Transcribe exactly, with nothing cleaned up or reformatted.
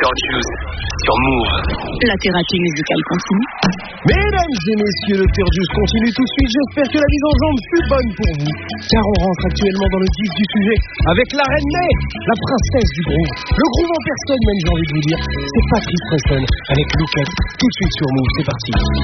Docteur Juice sur Move. La thérapie musicale continue. Mesdames et messieurs, le Docteur Juice continue tout de suite. J'espère que la mise en jambe fut bonne pour vous, car on rentre actuellement dans le vif du sujet avec la reine May, la princesse du groove. Le groove en personne même, j'ai envie de vous dire. C'est Patrice Preston avec Look Up. Tout de suite sur Move, c'est parti.